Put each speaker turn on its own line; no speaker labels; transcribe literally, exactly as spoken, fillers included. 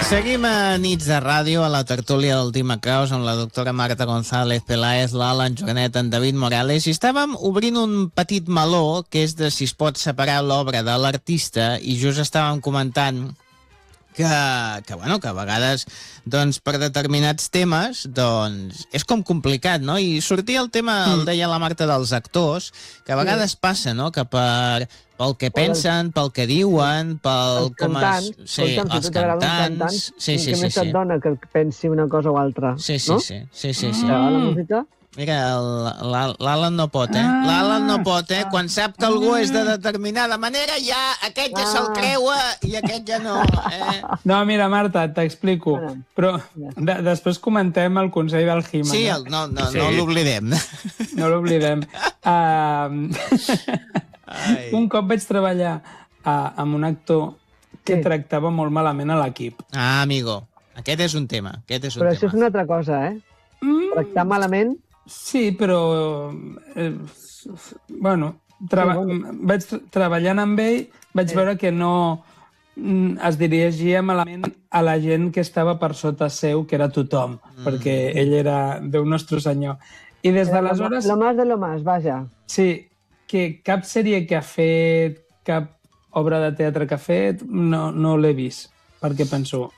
Seguim a Nits de Ràdio, a la tertúlia d'Última Caus, amb la doctora Marta González Peláez, l'Alan Joanet, en David Morales, i estàvem obrint un petit meló, que és de si es pot separar l'obra de l'artista, i just estàvem comentant que, que, bueno, que a vegades, doncs, per determinats temes, doncs, és com complicat, no? I sortia el tema, el deia la Marta, dels actors, que a vegades passa, no?, que per... pel que pensen, pel que diuen, pel
els
com
cantants,
es... Sí,
escolta'm,
els
si tu t'agraden
cantants...
cantants,
Sí, sí,
què
sí,
més
sí.
et dona que pensi una cosa o altra,
Sí, sí,
no?
sí, sí, sí, sí.
T'agrada la música?
Mira, l'Alan no pot, eh? L'Alan no pot, eh? Quan sap que algú és de determinada manera, ja aquest ja se'l creua i aquest ja no, eh?
No, mira, Marta, t'explico. Però de, després comentem el consell del He-Man.
Sí, el, no, no, sí. no l'oblidem.
No l'oblidem. Uh, un cop vaig treballar uh, amb un actor que sí. tractava molt malament a l'equip.
Ah, amigo, aquest és un tema. Aquest és un
però
tema.
Això és una altra cosa, eh? Mm. Tractar malament...
Sí, però... Eh, bueno, treba sí, bueno, vaig treballant amb ell, vaig sí. veure que no es dirigia malament a la gent que estava per sota seu, que era tothom, mm. perquè ell era Déu nostre senyor. I des d'aleshores...
Lo más de lo más, vaja.
Sí, que cap sèrie que ha fet, cap obra de teatre que ha fet, no, no l'he vist, perquè penso,